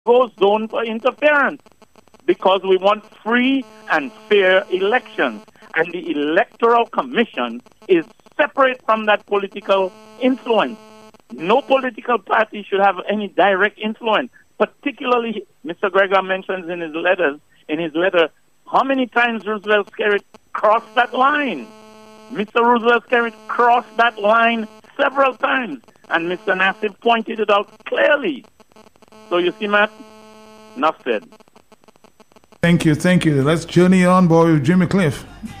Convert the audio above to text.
go zone for interference because we want free and fair elections. And the Electoral Commission is separate from that political influence. No political party should have any direct influence. Particularly, Mr. Gregor mentions in his letter, how many times Roosevelt Skerrit crossed that line. Mr. Roosevelt Skerrit crossed that line several times, and Mr. Nassif pointed it out clearly. So you see, Matt, enough said. Thank you. Let's journey on, boy, with Jimmy Cliff.